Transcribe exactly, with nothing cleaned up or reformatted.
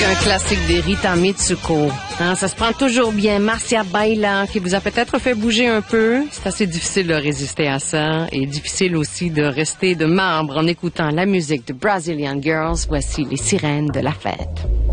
un classique des Rita Mitsuko. Hein, ça se prend toujours bien. Marcia Baila, qui vous a peut-être fait bouger un peu. C'est assez difficile de résister à ça. Et difficile aussi de rester de marbre en écoutant la musique de Brazilian Girls. Voici les sirènes de la fête.